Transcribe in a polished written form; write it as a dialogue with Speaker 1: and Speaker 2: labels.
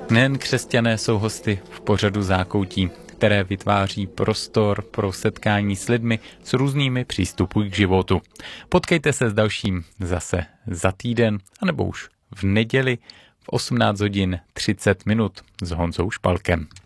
Speaker 1: Nejen křesťané jsou hosty v pořadu Zákoutí, které vytváří prostor pro setkání s lidmi s různými přístupy k životu. Potkejte se s dalším zase za týden, anebo už v neděli v 18 hodin 30 minut s Honzou Špalkem.